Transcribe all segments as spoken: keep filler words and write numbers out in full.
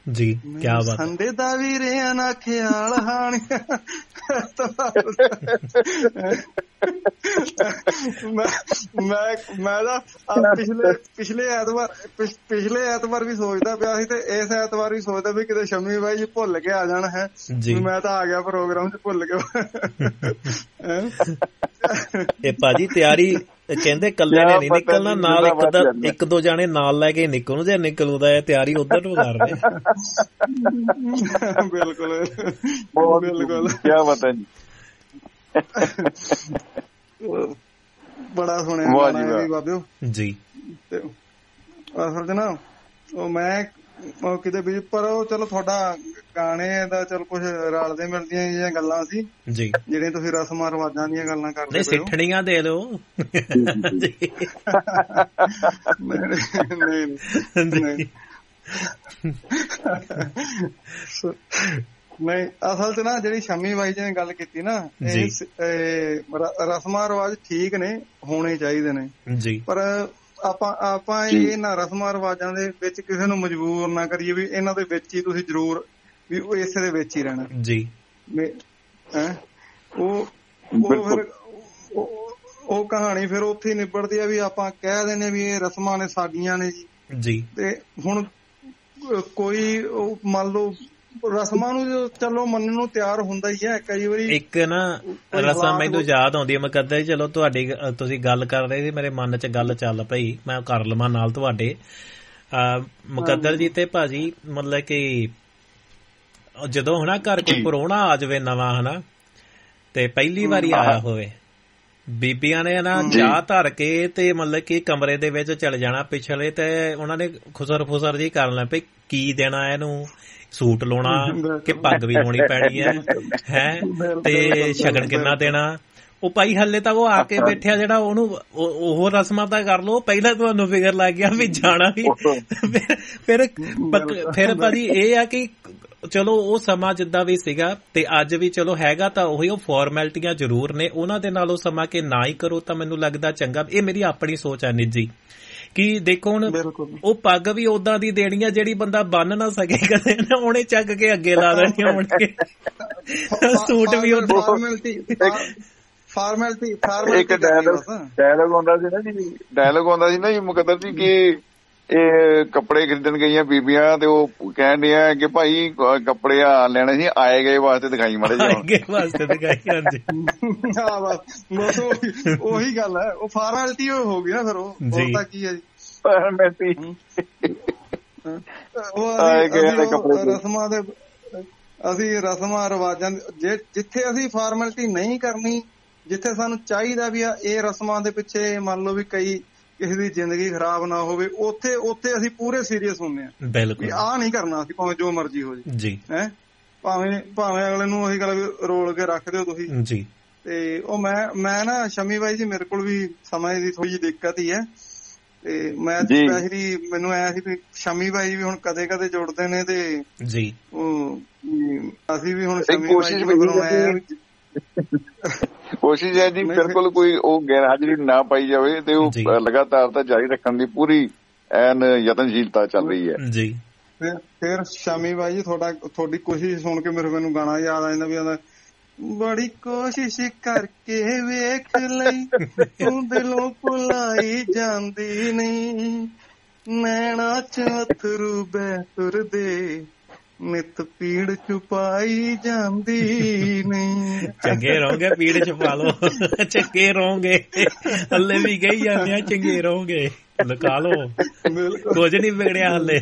ਜੀ ਕਿਆ ਬਾਤ। ਸੰਡੇ ਦਾ ਵੀ ਰਿਆ ਨਾ ਖਿਆਲ ਹਾਣੀਆਂ ਮੈਂ ਮੈਂ ਨਾ ਪਿਛਲੇ ਪਿਛਲੇ ਐਤਵਾਰ ਪਿਛਲੇ ਐਤਵਾਰ ਵੀ ਸੋਚਦਾ ਪਿਆ ਸੀ ਤੇ ਇਸ ਐਤਵਾਰ ਵੀ ਸੋਚਦਾ ਵੀ ਕਿਤੇ ਸ਼ਮੀ ਬਾਈ ਜੀ ਭੁੱਲ ਕੇ ਆ ਜਾਣਾ ਹੈ। ਮੈਂ ਤਾਂ ਆ ਗਿਆ ਪ੍ਰੋਗਰਾਮ ਚ ਭੁੱਲ ਕੇ। ਇਹ ਭਾਜੀ ਤਿਆਰੀ ਕਹਿੰਦੇ ਕੱਲੇ ਨੇ ਨੀ ਨਿਕਲਣਾ, ਨਾਲ ਇੱਕ ਇੱਕ ਦੋ ਜਾਣੇ ਨਾਲ ਲੈ ਕੇ ਨਿਕਲੂ ਜੇ ਨਿਕਲੂਦਾ ਹੈ ਤਿਆਰੀ ਉਧਰ ਨੂੰ ਕਰ ਰਹੇ। ਬਿਲਕੁਲ ਬਿਲਕੁਲ ਕਿਆ ਪਤਾ ਜੀ। ਬੜਾ ਸੁਣਿਆ ਬਾਬਿਓ ਜੀ। ਤੇ ਅਸਲ ਚ ਨਾ ਉਹ ਮੈਂ ਉਹ ਕਿਤੇ ਵੀ ਪਰ ਉਹ ਚਲੋ ਤੁਹਾਡਾ ਗਾਣੇ ਦਾ ਚਲ ਕੁਛ ਰਲਦੇ ਮਿਲਦੀਆਂ ਜਿਹੀਆਂ ਗੱਲਾਂ ਸੀ ਜੀ, ਜਿਹੜੀਆਂ ਤੁਸੀਂ ਰਸਮਾਂ ਰਿਵਾਜਾਂ ਦੀਆਂ ਗੱਲਾਂ ਕਰਦੇ ਪਏ ਹੋ। ਸਿੱਠਣੀਆਂ ਦੇ ਲੋ। ਨਹੀਂ ਅਸਲ ਚ ਨਾ ਜਿਹੜੀ ਸ਼ਮੀ ਬਾਈ ਜੀ ਨੇ ਗੱਲ ਕੀਤੀ ਨਾ, ਰਸਮਾਂ ਰਿਵਾਜ ਠੀਕ ਨੇ, ਹੋਣੇ ਚਾਹੀਦੇ ਨੇ ਜੀ, ਪਰ ਆਪਾਂ ਆਪਾਂ ਇਹ ਨਾ ਰਸਮਾਂ ਰਿਵਾਜਾਂ ਦੇ ਵਿੱਚ ਕਿਸੇ ਨੂੰ ਮਜਬੂਰ ਨਾ ਕਰੀਏ ਵੀ ਇਹਨਾਂ ਦੇ ਵਿੱਚ ਹੀ ਤੁਸੀਂ ਜ਼ਰੂਰ ਵੀ ਉਹ ਇਸੇ ਦੇ ਵਿੱਚ ਹੀ ਰਹਿਣਾ ਜੀ। ਹੈਂ ਉਹ ਉਹ ਫਿਰ ਉਹ ਕਹਾਣੀ ਫਿਰ ਉੱਥੇ ਹੀ ਨਿਬੜਦੀ ਆ ਵੀ ਆਪਾਂ ਕਹਿ ਦਿੰਦੇ ਵੀ ਇਹ ਰਸਮਾਂ ਨੇ ਸਾਡੀਆਂ ਨੇ ਜੀ ਜੀ। ਤੇ ਹੁਣ ਕੋਈ ਉਹ ਮੰਨ ਲਓ ਰਸਮਾਂ ਨੂੰ ਚਲੋ ਮੰਨਣ ਨੂੰ ਤਿਆਰ ਹੁੰਦਾ ਹੀ ਹੈ ਕਈ ਵਾਰੀ। ਇੱਕ ਨਾ ਰਸਮ ਮੈਨੂੰ ਯਾਦ ਆਉਂਦੀ ਹੈ ਮੁਕੱਦਰ ਜੀ, ਚਲੋ ਤੁਹਾਡੀ ਤੁਸੀਂ ਗੱਲ ਕਰ ਰਹੇ ਸੀ ਮੇਰੇ ਮਨ ਚ ਗੱਲ ਚੱਲ ਪਈ, ਮੈਂ ਕਰ ਲਵਾਂ ਨਾਲ ਤੁਹਾਡੇ। ਮੁਕੱਦਰ ਜੀ ਤੇ ਭਾਜੀ ਮਤਲਬ ਕਿ ਜਦੋਂ ਹਨਾ ਘਰ ਕੋਈ ਪ੍ਰਾਹੁਣਾ ਆ ਜਾਵੇ ਨਵਾਂ ਹਨਾ ਤੇ ਪਹਿਲੀ ਵਾਰੀ ਆਇਆ ਹੋਵੇ, ਬੀਬੀਆਂ ਨੇ ਨਾ ਚਾਹ ਧਰ ਕੇ ਤੇ ਮਤਲਬ ਕਿ ਕਮਰੇ ਦੇ ਵਿੱਚ ਚਲੇ ਜਾਣਾ ਪਿਛਲੇ, ਤੇ ਉਹਨਾਂ ਨੇ ਖੁਸਰ ਫੁਸਰ ਜੀ ਕਰ ਲੈਣਾ ਵੀ ਕੀ ਦੇਣਾ ਇਹਨੂੰ, ਸੂਟ ਲਾਉਣਾ ਕਿ ਪੱਗ ਵੀ ਲਾਉਣੀ ਪੈਣੀ ਹੈ ਹੈ ਤੇ ਸ਼ਗਨ ਕਿੰਨਾ ਦੇਣਾ। ਉਹ ਭਾਈ ਹਲੇ ਤਾਂ ਉਹ ਆ ਕੇ ਬੈਠਿਆ ਜਿਹੜਾ ਉਹਨੂੰ ਉਹ ਰਸਮਾਂ ਤਾਂ ਕਰ ਲਓ, ਪਹਿਲਾਂ ਤੁਹਾਨੂੰ ਫਿਕਰ ਲੱਗ ਗਿਆ ਵੀ ਜਾਣਾ ਵੀ। ਫਿਰ ਫਿਰ ਭਾਜੀ ਇਹ ਆ ਕਿ ਚਲੋ ਉਹ ਸਮਾਂ ਜਿੱਦਾਂ ਵੀ ਸੀਗਾ ਤੇ ਅੱਜ ਵੀ ਚਲੋ ਹੈਗਾ ਤਾਂ ਉਹੀ, ਉਹ ਫਾਰਮੈਲਿਟੀਆਂ ਜ਼ਰੂਰ ਨੇ, ਉਹਨਾਂ ਦੇ ਨਾਲ ਉਹ ਸਮਾਂ ਕਿ ਨਾ ਹੀ ਕਰੋ ਤਾਂ ਮੈਨੂੰ ਲੱਗਦਾ ਚੰਗਾ। ਇਹ ਮੇਰੀ ਆਪਣੀ ਸੋਚ ਹੈ ਨਿੱਜੀ ਕਿ ਦੇਖੋ ਹੁਣ ਉਹ ਪੱਗ ਵੀ ਓਦਾਂ ਦੀ ਦੇਣੀ ਆ ਜਿਹੜੀ ਬੰਦਾ ਬੰਨ ਨਾ ਸਕੇ ਕਦੇ ਨਾ, ਉਹਨੇ ਚੱਕ ਕੇ ਅੱਗੇ ਲਾ ਦੇਣੀ ਮੁੜ ਕੇ। ਸੂਟ ਵੀ ਫਾਰਮੈਲਿਟੀ ਇੱਕ ਡਾਇਲੋਗ ਡਾਇਲੋਗ ਆਉਂਦਾ ਸੀ ਨਾ ਜੀ, ਡਾਇਲੋਗ ਆਉਂਦਾ ਸੀ ਨਾ ਜੀ ਮੁਕੱਦਰ ਜੀ ਕਿ ਇਹ ਕੱਪੜੇ ਖਰੀਦਣ ਗਈਆਂ ਬੀਬੀਆਂ ਤੇ ਉਹ ਕਹਿਣ ਡਿਆ ਕਿ ਭਾਈ ਕੱਪੜੇ ਆ ਲੈਣੇ ਸੀ, ਆਏ ਗਏ ਵਾਸਤੇ ਦਿਖਾਈ ਮਾੜੇ ਜਿਹੇ ਵਾਸਤੇ ਦਿਖਾਈ। ਹਾਂਜੀ ਹਾਂ ਬਸ ਉਹੀ ਗੱਲ ਹੈ, ਉਹ ਫਾਰਮੈਲਿਟੀ ਹੋ ਗਈ ਨਾ ਫਿਰ। ਉਹ ਤਾਂ ਕੀ ਹੈ ਜੀ ਫਾਰਮੈਲਿਟੀ। ਰਸਮਾਂ ਦੇ ਅਸੀਂ ਰਸਮਾਂ ਰਿਵਾਜਾਂ ਜਿੱਥੇ ਅਸੀਂ ਫਾਰਮੈਲਿਟੀ ਨਹੀਂ ਕਰਨੀ, ਜਿੱਥੇ ਸਾਨੂੰ ਚਾਹੀਦਾ ਵੀ ਆ ਇਹ ਰਸਮਾਂ ਦੇ ਪਿੱਛੇ ਮੰਨ ਲਓ ਵੀ ਕਈ ਕਿਸੇ ਦੀ ਜ਼ਿੰਦਗੀ ਖਰਾਬ ਨਾ ਹੋਵੇ, ਉੱਥੇ ਉੱਥੇ ਅਸੀਂ ਪੂਰੇ ਸੀਰੀਅਸ ਹੁੰਦੇ ਹਾਂ। ਬਿਲਕੁਲ ਆਹ ਨਹੀਂ ਕਰਨਾ ਅਸੀਂ, ਭਾਵੇਂ ਜੋ ਮਰਜ਼ੀ ਹੋ ਜੀ ਹੈ, ਭਾਵੇਂ ਭਾਵੇਂ ਅਗਲੇ ਨੂੰ ਉਹੀ ਗੱਲ ਰੋਲ ਕੇ ਰੱਖ ਦਿਓ ਤੁਸੀਂ ਜੀ। ਤੇ ਉਹ ਮੈਂ ਮੈਂ ਨਾ ਸ਼ਮੀ ਬਾਈ ਜੀ ਮੇਰੇ ਕੋਲ ਵੀ ਸਮੇਂ ਦੀ ਥੋੜੀ ਜਿਹੀ ਦਿੱਕਤ ਹੀ ਹੈ, ਤੇ ਮੈਂ ਸਪੈਸ਼ਲੀ ਮੈਨੂੰ ਐ ਸੀ ਵੀ ਸ਼ਮੀ ਬਾਈ ਵੀ ਹੁਣ ਕਦੇ ਕਦੇ ਜੁੜਦੇ ਨੇ ਤੇ ਜੀ ਉਹ ਅਸੀਂ ਵੀ ਹੁਣ ਸ਼ਮੀ ਬਾਈ ਜੀ ਕੋਸ਼ਿਸ਼ ਹੈ ਜੀ ਬਿਲਕੁਲ ਕੋਈ ਉਹ ਗੈਰ ਹਾਜ਼ਰੀ ਨਾ ਪਾਈ ਜਾਵੇ ਤੇ ਉਹ ਲਗਾਤਾਰ ਤਾਂ ਜਾਰੀ ਰੱਖਣ ਦੀ ਪੂਰੀ ਐਨ ਯਤਨਸ਼ੀਲਤਾ ਚੱਲ ਰਹੀ ਹੈ ਜੀ। ਫਿਰ ਸ਼ਮੀ ਬਾਈ ਜੀ ਤੁਹਾਡਾ ਤੁਹਾਡੀ ਕੋਸ਼ਿਸ਼ ਸੁਣ ਕੇ ਮੇਰੇ ਮੈਨੂੰ ਗਾਣਾ ਯਾਦ ਆ ਜਾਂਦਾ ਵੀ ਆਂਦਾ, ਬੜੀ ਕੋਸ਼ਿਸ਼ ਕਰਕੇ ਵੇਖ ਲਈ ਤੂੰ ਦਿਲੋਂ ਭੁਲਾਈ ਜਾਂਦੀ ਨਹੀਂ, ਨੈਣਾ ਚ ਅਥਰੂ ਬਹਿ ਤੁਰਦੇ ਨਿਤ ਪੀੜ ਛੁਪਾਈ ਜਾਂਦੀ ਨਹੀਂ। ਚੰਗੇ ਰਹੋਗੇ, ਪੀੜ ਛੁਪਾ ਲੋ, ਚੰਗੇ ਰਹੋਗੇ, ਹਲੇ ਵੀ ਕਹੀ ਜਾਂਦੇ ਆ ਚੰਗੇ ਰਹੋਗੇ, ਲਗਾ ਲੋ, ਕੁਝ ਨੀ ਵਿਗੜਿਆ ਹਲੇ।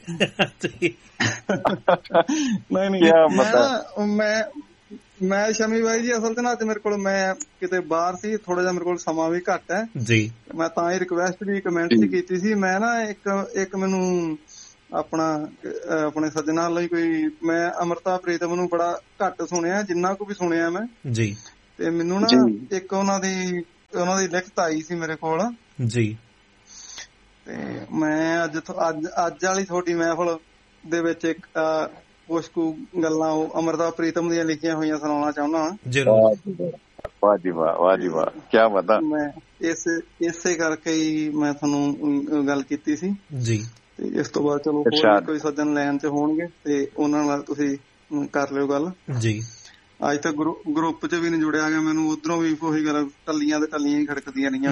ਨਹੀਂ ਨਹੀਂ ਮੈਂ ਮੈਂ ਸ਼ਮੀ ਬਾਈ ਜੀ ਅਸਲ ਚ ਨਾ ਅੱਜ ਮੇਰੇ ਕੋਲ ਮੈਂ ਕਿਤੇ ਬਾਹਰ ਸੀ, ਥੋੜਾ ਜਿਹਾ ਮੇਰੇ ਕੋਲ ਸਮਾਂ ਵੀ ਘੱਟ ਹੈ ਜੀ, ਮੈਂ ਤਾਂ ਹੀ ਰਿਕੁਐਸਟ ਵੀ ਕਮੈਂਟ ਚ ਕੀਤੀ ਸੀ। ਮੈਂ ਨਾ ਇੱਕ ਇੱਕ ਮੈਨੂੰ ਆਪਣਾ ਆਪਣੇ ਸੱਜਣਾ ਲਈ ਕੋਈ, ਮੈਂ ਅਮ੍ਰਿਤਾ ਪ੍ਰੀਤਮ ਨੂੰ ਬੜਾ ਘੱਟ ਸੁਣਿਆ, ਜਿੰਨਾ ਕੁ ਵੀ ਸੁਣਿਆ ਮੈਂ ਜੀ, ਤੇ ਮੈਨੂੰ ਨਾ ਇੱਕ ਉਹਨਾਂ ਦੀ ਉਹਨਾਂ ਦੀ ਲਿਖਤ ਆਈ ਸੀ ਮੇਰੇ ਕੋਲ ਜੀ, ਤੇ ਮੈਂ ਅੱਜ ਅੱਜ ਅੱਜ ਵਾਲੀ ਤੁਹਾਡੀ ਮਹਿਫਲ ਦੇ ਵਿੱਚ ਇੱਕ ਕੁਛ ਕੁ ਗੱਲਾਂ ਉਹ ਅਮ੍ਰਿਤਾ ਪ੍ਰੀਤਮ ਦੀਆਂ ਲਿਖੀਆਂ ਹੋਈਆਂ ਸੁਣਾਉਣਾ ਚਾਹੁੰਦਾ। ਜ਼ਰੂਰ। ਵਾਹ ਜੀ ਵਾਹ, ਵਾਹ ਜੀ ਵਾਹ, ਕਿਆ ਬਤਾ। ਮੈਂ ਇਸ ਇਸੇ ਕਰਕੇ ਹੀ ਮੈਂ ਤੁਹਾਨੂੰ ਗੱਲ ਕੀਤੀ ਸੀ ਜੀ, ਤੇ ਇਸ ਤੋਂ ਬਾਅਦ ਚਲੋ ਹੋਰ ਕੋਈ ਸੱਜਣ ਲਾਈਨ ਚ ਹੋਣਗੇ ਤੇ ਉਹਨਾਂ ਨਾਲ ਤੁਸੀਂ ਕਰ ਲਿਓ ਗੱਲ ਜੀ। ਅੱਜ ਤੱਕ ਗਰੁੱਪ ਚ ਵੀ ਨੀ ਜੁੜਿਆ ਗਿਆ, ਮੈਨੂੰ ਉਧਰੋਂ ਵੀ ਉਹੀ ਗੱਲ ਟੱਲੀਆਂ ਤੇ ਟੱਲੀਆਂ ਹੀ ਖੜਕਦੀਆਂ ਰਹੀਆਂ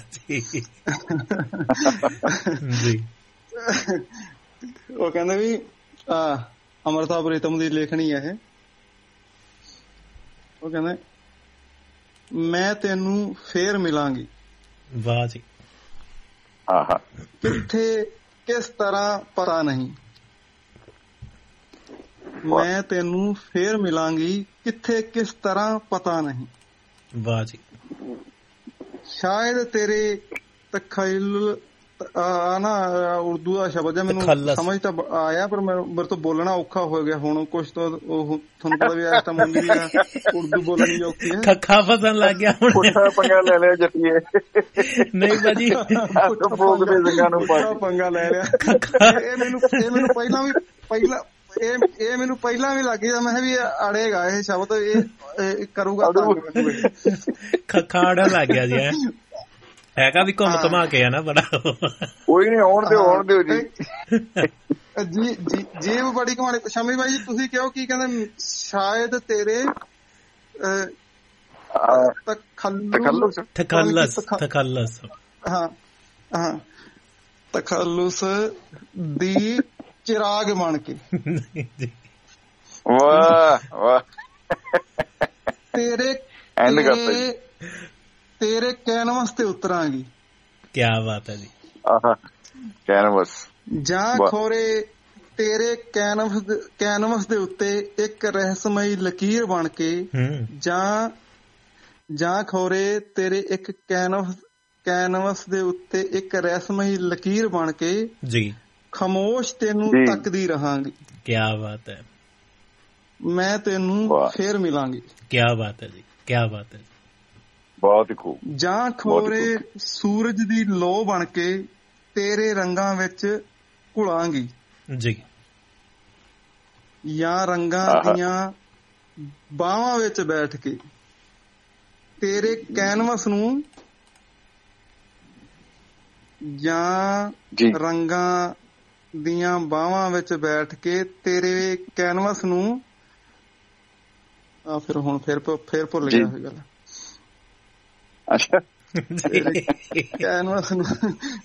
ਜੀ। ਉਹ ਕਹਿੰਦੇ ਵੀ ਅੰਮ੍ਰਿਤਾ ਪ੍ਰੀਤਮ ਦੀ ਲੇਖਣੀ ਆ ਇਹ। ਉਹ ਕਹਿੰਦੇ ਮੈਂ ਤੈਨੂੰ ਫੇਰ ਮਿਲਾਂਗੀ। ਵਾਹ ਜੀ। ਕਿੱਥੇ ਕਿਸ ਤਰ੍ਹਾਂ ਪਤਾ ਨਹੀਂ, ਮੈਂ ਤੈਨੂੰ ਫੇਰ ਮਿਲਾਂਗੀ ਕਿੱਥੇ ਕਿਸ ਤਰ੍ਹਾਂ ਪਤਾ ਨਹੀਂ। ਵਾਹ ਜੀ। ਸ਼ਾਇਦ ਤੇਰੇ ਤਖਇਲ ਆ ਨਾ ਉਰਦੂ ਦਾ ਸ਼ਬਦ ਹੈ, ਮੈਨੂੰ ਸਮਝ ਤਾਂ ਆਇਆ ਪਰ ਮੇਰੇ ਤੋਂ ਬੋਲਣਾ ਔਖਾ ਹੋ ਗਿਆ ਹੁਣ ਕੁਛ ਤਾਂ। ਉਹ ਤੁਹਾਨੂੰ ਪਤਾ ਵੀ ਇਸ ਟਾਈਮ ਹੁੰਦੀ ਵੀ ਉਰਦੂ ਬੋਲਣੀ ਔਖੀ ਹੈ। ਖੱਖਾ ਫਸਣ ਲੱਗ ਗਿਆ ਹੁਣ। ਪੰਗਾ ਲੈ ਲਿਆ ਜੱਟੀਏ। ਨਹੀਂ ਭਾਜੀ ਪੰਗਾ ਲੈ ਲਿਆ। ਇਹ ਮੈਨੂੰ ਇਹ ਮੈਨੂੰ ਪਹਿਲਾਂ ਵੀ ਪਹਿਲਾਂ ਇਹ ਇਹ ਮੈਨੂੰ ਪਹਿਲਾਂ ਵੀ ਲੱਗ ਗਿਆ, ਮੈਂ ਵੀ ਅੜੇਗਾ ਇਹ ਸ਼ਬਦ, ਇਹ ਕਰੂਗਾ ਖੱਖਾ ਅੜਨ ਲੱਗ ਗਿਆ ਜੀ। ਹੈਗਾ ਵੀ ਘੁੰਮ ਘੁਮਾ ਕੇ ਆ ਨਾ ਬੜਾ। ਕੋਈ ਨੀ, ਆਉਣ ਦਿਓ ਆਉਣ ਦਿਓ ਜੀ। ਜੀ ਜੀ ਜੀਵ ਬੜੀ ਕਮਾਣੀ। ਸ਼ਮੀ ਬਾਈ ਜੀ ਤੁਸੀਂ ਕਿਹੋ ਕੀ ਕਹਿੰਦੇ? ਸ਼ਾਇਦ ਤੇਰੇ ਤਖੱਲੁਸ ਤਖੱਲਸ ਤਖੱਲਸ ਹਾਂ ਹਾਂ ਤਖੱਲੁਸ ਦੀ ਚਿਰਾਗ ਬਣ ਕੇ। ਵਾਹ ਵਾਹ। ਤੇਰੇ ਤੇਰੇ ਕੈਨਵਸ ਤੇ ਉਤਰਾਂਗੀ। ਕਿਆ ਬਾਤ ਹੈ ਜੀ। ਕੈਨਵਸ ਜਾਂ ਖੋਰੇ ਤੇਰੇ ਕੈਨਵਸ ਕੈਨਵਸ ਦੇ ਉੱਤੇ ਇੱਕ ਰਹੱਸਮਈ ਲਕੀਰ ਬਣ ਕੇ, ਜਾਂ ਜਾਂ ਖੋਰੇ ਤੇਰੇ ਇੱਕ ਕੈਨਵਸ ਕੈਨਵਸ ਦੇ ਉੱਤੇ ਇੱਕ ਰਹੱਸਮਈ ਲਕੀਰ ਬਣ ਕੇ ਜੀ ਖਾਮੋਸ਼ ਤੈਨੂੰ ਤੱਕਦੀ ਰਹਾਂਗੀ। ਕਿਆ ਬਾਤ ਹੈ। ਮੈਂ ਤੈਨੂੰ ਫੇਰ ਮਿਲਾਂਗੀ। ਕਿਆ ਬਾਤ ਹੈ ਜੀ, ਕਿਆ ਬਾਤ ਹੈ। ਬਹੁਤ ਹੀ ਖੂਬ। ਜਾਂ ਖੋਰੇ ਸੂਰਜ ਦੀ ਲੋ ਬਣ ਕੇ ਤੇਰੇ ਰੰਗਾਂ ਵਿੱਚ ਘੁਲਾਂਗੀ ਜੀ। ਜਾਂ ਰੰਗਾਂ ਦੀਆਂ ਬਾਹਾਂ ਵਿੱਚ ਬੈਠ ਕੇ ਤੇਰੇ ਕੈਨਵਸ ਨੂੰ, ਜਾਂ ਰੰਗਾਂ ਦੀਆਂ ਬਾਹਾਂ ਵਿੱਚ ਬੈਠ ਕੇ ਤੇਰੇ ਕੈਨਵਸ ਨੂੰ। ਆ ਫਿਰ ਹੁਣ ਫਿਰ ਫਿਰ ਭੁੱਲ ਗਿਆ ਇਹ ਗੱਲ। ਅੱਛਾ। ਕੈਨਵਸ ਨੂੰ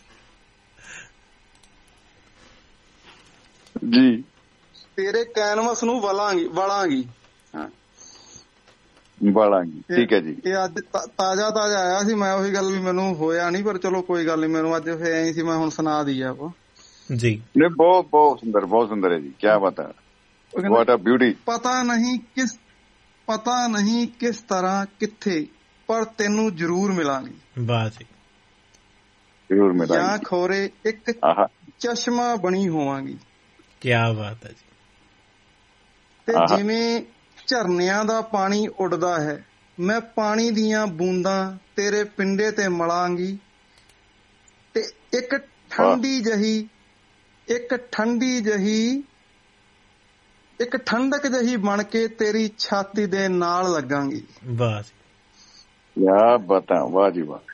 ਜੀ ਤੇਰੇ ਕੈਨਵਸ ਨੂੰ ਵਲਾਂਗੀ ਵਲਾਂਗੀ ਹਾਂ ਵਲਾਂਗੀ। ਠੀਕ ਹੈ ਜੀ। ਇਹ ਅੱਜ ਤਾਜ਼ਾ ਤਾਜ਼ਾ ਆਇਆ ਸੀ, ਮੈਂ ਉਹੀ ਗੱਲ ਵੀ ਮੈਨੂੰ ਹੋਇਆ ਨੀ, ਪਰ ਚਲੋ ਕੋਈ ਗੱਲ ਨੀ, ਮੈਨੂੰ ਅੱਜ ਫਿਰ ਐਂ ਸੀ ਮੈਂ ਹੁਣ ਸੁਣਾ ਦੀ ਆਪ ਜੀ। ਨਹੀਂ ਬਹੁਤ ਬਹੁਤ ਸੁੰਦਰ, ਬਹੁਤ ਸੁੰਦਰ ਹੈ ਜੀ। ਕਿਆ ਬਾਤ ਹੈ। ਵਾਟ ਅ ਬਿਊਟੀ। ਪਤਾ ਨਹੀਂ ਕਿਸ ਪਤਾ ਨਹੀਂ ਕਿਸ ਤਰ੍ਹਾਂ ਕਿੱਥੇ, ਪਰ ਤੈਨੂੰ ਜ਼ਰੂਰ ਮਿਲਾਂਗੀ। ਵਾਹ ਜੀ। ਜ਼ਰੂਰ ਮਿਲਾਂਗੀ। ਜਾਂ ਖੋਰੇ ਇੱਕ ਚਸ਼ਮਾ ਬਣੀ ਹੋਵਾਂਗੀ। ਕਿਆ ਬਾਤ ਹੈ ਜੀ। ਤੇ ਜਿਵੇਂ ਝਰਨਿਆਂ ਦਾ ਪਾਣੀ ਉੱਡਦਾ ਹੈ, ਮੈਂ ਪਾਣੀ ਦੀਆਂ ਬੂੰਦਾਂ ਤੇਰੇ ਪਿੰਡੇ ਤੇ ਮਲਾਂਗੀ। ਤੇ ਇੱਕ ਠੰਡੀ ਜਹੀ ਇੱਕ ਠੰਡੀ ਜਹੀ ਇੱਕ ਠੰਡਕ ਜਹੀ ਬਣ ਕੇ ਤੇਰੀ ਛਾਤੀ ਦੇ ਨਾਲ ਲੱਗਾਂਗੀ। ਵਾਹ ਜੀ। ਕਿਆ ਬਤਾ। ਵਾਹ ਜੀ ਵਾਹ।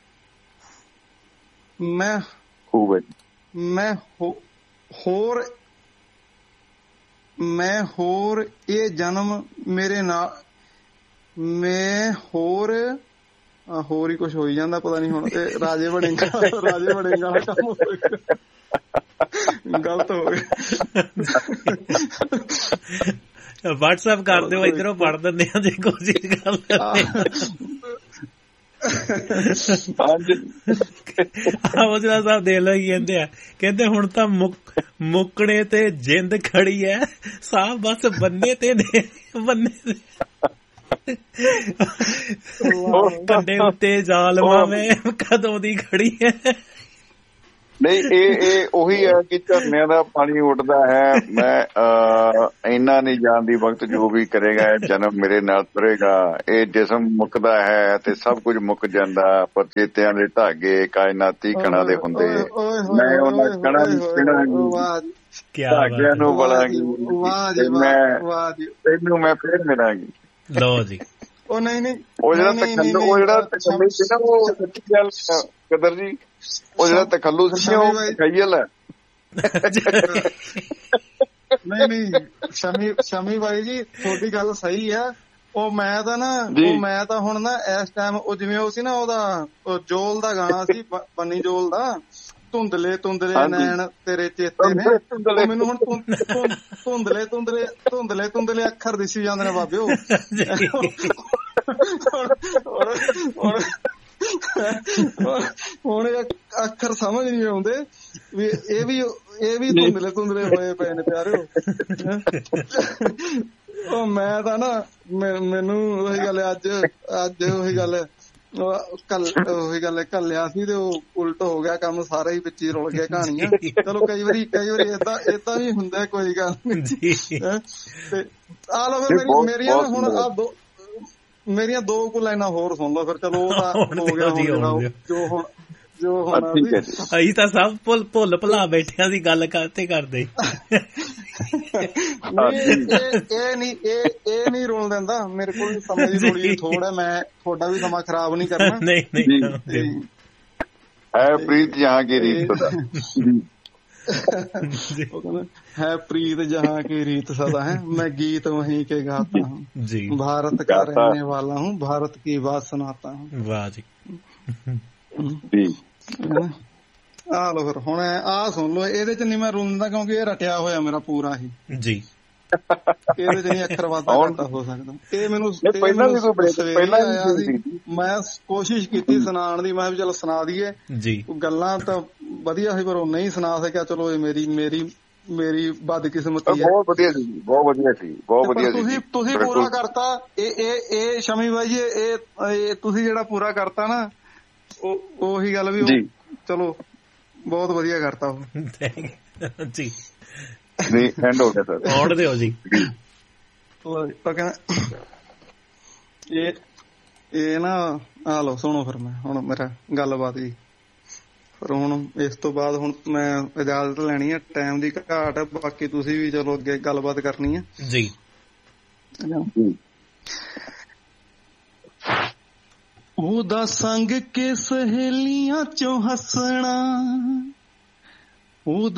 ਮੈਂ ਖੂਬ ਹੈ। ਮੈਂ ਹੋਰ ਮੈਂ ਹੋਰ ਇਹ ਜਨਮ ਮੇਰੇ ਨਾਲ ਮੈਂ ਹੋਰ ਹੋਰ ਹੀ ਕੁਛ ਹੋਈ ਜਾਂਦਾ, ਪਤਾ ਨੀ ਹੁਣ ਇਹ ਰਾਜੇ ਬਣੇਗਾ ਰਾਜੇ ਬਣੇਗਾ ਵਾਲਾ ਕੰਮ ਹੋ ਗਿਆ। ਗਲਤ ਹੋ ਗਿਆ। WhatsApp ਕਰ ਦਿਓ, ਇੱਧਰੋਂ ਪੜ੍ਹ ਦਿੰਦੇ ਆ ਜੇ ਕੋਸ਼ਿਸ਼ ਕਰ ਆਵਜਲਾ ਸਾਹਿਬ ਦੇ ਲੋ ਕਹਿੰਦੇ ਆ, ਕਹਿੰਦੇ ਹੁਣ ਤਾਂ ਮੁੱਕਣੇ ਤੇ ਜਿੰਦ ਖੜੀ ਐ, ਸਾਹ ਬਸ ਬੰਨੇ ਤੇ ਨੇ ਬੰਨੇ ਕੰਡੇ ਉੱਤੇ ਜ਼ਾਲਮਾਂ ਮੈਂ ਕਦੋਂ ਦੀ ਖੜੀ ਐ। ਨਹੀਂ ਇਹ ਇਹ ਉਹੀ ਹੈ ਕਿ ਝਰਨਿਆਂ ਦਾ ਪਾਣੀ ਉੱਡਦਾ ਹੈ, ਮੈਂ ਇੰਨਾ ਨਹੀਂ ਜਾਣਦੀ ਵਕਤ ਜੋ ਵੀ ਕਰੇਗਾ ਜਨਮ ਮੇਰੇ ਨਾਲ ਤੁਰੇਗਾ। ਇਹ ਜਿਸਮ ਮੁੱਕਦਾ ਹੈ ਤੇ ਸਭ ਕੁਝ ਮੁੱਕ ਜਾਂਦਾ, ਪਰ ਚੇਤਿਆਂ ਦੇ ਧਾਗੇ ਕਾਇਨਾਤੀ ਕਣਾਂ ਦੇ ਹੁੰਦੇ। ਮੈਂ ਉਹਨਾਂ ਕਣਾਂ ਧਾਗਿਆਂ ਨੂੰ ਵਲਾਂਗੀ, ਤੈਨੂੰ ਮੈਂ ਫੇਰ ਮਿਲਾਂਗੀ। ਲਓ ਜੀ। ਉਹ ਨਹੀਂ ਨਹੀਂ ਉਹ ਜਿਹੜਾ ਤਖੱਲੂ ਉਹ ਜਿਹੜਾ ਤਖੱਲੂ ਸੀ ਨਾ, ਉਹ ਸੱਚੀ ਗੱਲ ਕਦਰ ਜੀ, ਉਹ ਜਿਹੜਾ ਤਖੱਲੂ ਸੀ ਉਹ ਤਖੱਯਲ ਹੈ। ਨਹੀਂ ਨਹੀਂ ਸ਼ਮੀ ਸ਼ਮੀ ਬਾਈ ਜੀ ਤੁਹਾਡੀ ਗੱਲ ਸਹੀ ਆ। ਉਹ ਮੈਂ ਤਾਂ ਨਾ ਉਹ ਮੈਂ ਤਾਂ ਹੁਣ ਨਾ ਇਸ ਟਾਈਮ ਉਹ ਜਿਵੇਂ ਉਹ ਸੀ ਨਾ ਉਹਦਾ ਜੋਲ ਦਾ ਗਾਣਾ ਸੀ ਬੰਨੀ ਜੋਲ ਦਾ, ਧੁੰਦਲੇ ਧੁੰਦਲੇ ਨੈਣ ਤੇਰੇ ਚੇਤੇ ਨੇ, ਮੈਨੂੰ ਹੁਣ ਧੁੰਦਲੇ ਧੁੰਦਲੇ ਧੁੰਦਲੇ ਧੁੰਦਲੇ ਅੱਖਰ ਦਿਸੀ ਜਾਂਦੇ ਨੇ ਬਾਬਿਓ। ਹੁਣ ਅੱਖਰ ਸਮਝ ਨਹੀਂ ਆਉਂਦੇ ਵੀ ਇਹ ਵੀ ਇਹ ਵੀ ਧੁੰਦਲੇ ਧੁੰਦਲੇ ਹੋਏ ਪਏ ਨੇ ਪਿਆਰਿਓ। ਉਹ ਮੈਂ ਤਾਂ ਨਾ ਮੈਨੂੰ ਉਹੀ ਗੱਲ ਅੱਜ ਅੱਜ ਉਹੀ ਗੱਲ ਕੱਲ ਉਹੀ ਗੱਲ ਘੱਲਿਆ ਸੀ ਤੇ ਉਹ ਉਲਟ ਹੋ ਗਿਆ ਕੰਮ, ਸਾਰਾ ਹੀ ਵਿੱਚ ਹੀ ਰੁਲ ਗਿਆ ਕਹਾਣੀਆਂ। ਚਲੋ ਕਈ ਵਾਰੀ ਕਈ ਵਾਰੀ ਏਦਾਂ ਏਦਾਂ ਵੀ ਹੁੰਦਾ, ਕੋਈ ਗੱਲ ਨਹੀਂ। ਤੇ ਆ ਲਓ ਫਿਰ ਮੇਰੀ ਮੇਰੀਆਂ ਨਾ ਹੁਣ ਆ ਦੋ ਮੇਰੀਆਂ ਦੋ ਕੁ ਲਾਈਨਾਂ ਹੋਰ ਸੁਣ ਲਓ ਫਿਰ। ਚਲੋ ਉਹ ਤਾਂ ਹੋ ਗਿਆ ਜੋ ਹੁਣ ਜੋ ਹੁਣ ਅਸੀਂ ਤਾਂ ਸਭ ਭੁੱਲ ਭੁੱਲ ਭੁਲਾ ਬੈਠਿਆ ਸੀ ਗੱਲ ਕਰਤੇ ਕਰਦੇ। ਇਹ ਨੀ ਇਹ ਇਹ ਨੀ ਰੋਲ ਦਿੰਦਾ, ਮੇਰੇ ਕੋਲ ਸਮੇਂ ਦੀ ਥੋੜੀ ਥੋੜਾ, ਮੈਂ ਤੁਹਾਡਾ ਵੀ ਸਮਾਂ ਖਰਾਬ ਨਹੀਂ ਕਰਨਾ। ਨਹੀਂ ਨਹੀਂ ਹੈ ਪ੍ਰੀਤ ਜਹਾਂ ਕੀ ਰੀਤ है प्रीत जहाँ की रीत सदा है, मैं गीत वहीं के गाता हूँ जी, भारत का रहने वाला हूँ, भारत की बात सुनाता हूँ। वाह जी। ਆ ਲੋ ਫਿਰ ਹੁਣ ਆਹ ਸੁਣ ਲੋ, ਇਹਦੇ ਚ ਨਹੀਂ ਮੈਂ ਰੋਂਦਾ ਕਿਉਂਕਿ ਇਹ ਰਟਿਆ ਹੋਇਆ ਮੇਰਾ ਪੂਰਾ ਹੀ ਜੀ। ਇਹਦੇ ਚ ਨਹੀਂ ਅੱਖਰ ਵਾਧਾ ਘਾਟਾ ਹੋ ਸਕਦਾ। ਇਹ ਮੈਨੂੰ ਪਹਿਲਾਂ ਆਇਆ ਸੀ, ਮੈਂ ਕੋਸ਼ਿਸ਼ ਕੀਤੀ ਸੁਣਾਉਣ ਦੀ, ਮੈਂ ਵੀ ਚਲੋ ਸੁਣਾ ਦਈਏ ਜੀ। ਗੱਲਾਂ ਤਾਂ ਵਧੀਆ ਸੀ ਪਰ ਉਹ ਨਹੀਂ ਸੁਣਾ ਸਕਿਆ। ਚਲੋ ਇਹ ਮੇਰੀ ਮੇਰੀ ਮੇਰੀ ਬਦਕਿਸਮਤੀ ਹੈ। ਬਹੁਤ ਵਧੀਆ ਸੀ, ਬਹੁਤ ਵਧੀਆ ਸੀ, ਬਹੁਤ ਵਧੀਆ ਸੀ। ਤੁਸੀਂ ਤੁਸੀਂ ਪੂਰਾ ਕਰਤਾ ਇਹ ਇਹ ਇਹ ਸ਼ਮੀ ਬਾਈ ਜੀ, ਇਹ ਤੁਸੀਂ ਜਿਹੜਾ ਪੂਰਾ ਕਰਤਾ ਨਾ, ਉਹ ਉਹੀ ਗੱਲ ਵੀ ਚਲੋ ਬਹੁਤ ਵਧੀਆ ਕਰਤਾ ਉਹ ਜੀ। ਨਹੀਂ ਐਂਡ ਹੋ ਗਿਆ ਸਰ, ਆਉਣ ਦਿਓ ਜੀ। ਇਹ ਇਹ ਨਾ ਆ ਲਓ ਸੁਣੋ ਫਿਰ, ਮੈਂ ਹੁਣ ਮੇਰਾ ਗੱਲਬਾਤ ਜੀ ਫਿਰ ਹੁਣ ਇਸ ਤੋਂ ਬਾਅਦ ਹੁਣ ਮੈਂ ਇਜਾਜ਼ਤ ਲੈਣੀ ਹੈ, ਟਾਈਮ ਦੀ ਘਾਟ ਹੈ। ਬਾਕੀ ਤੁਸੀਂ ਵੀ ਚਲੋ ਅੱਗੇ ਗੱਲਬਾਤ ਕਰਨੀ ਹੈ ਜੀ। ਉਹਦਾ ਸੰਗ ਕੇ ਸਹੇਲੀਆਂ ਚੋਂ ਹੱਸਣਾ,